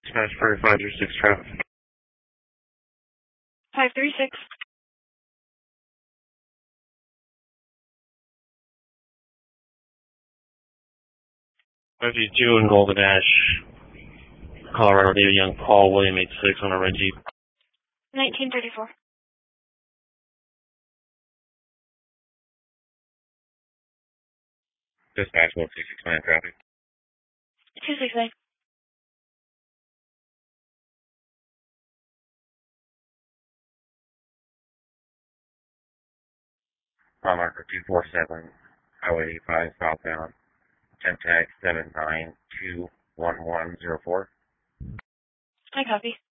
Smash for 536 traffic. 536. FG2 in Golden Ash, Colorado, David Young, Paul, William 86 on a red Jeep. 1934. Dispatch 169 traffic. 269. Mile marker 247, Highway 85 southbound, temp tag 7921104. I copy.